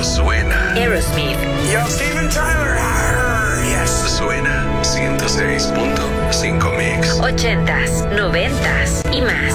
suena. Aerosmith. Yo, Steven Tyler. Yes. Suena 106.5 Mix. 80s, 90s y más.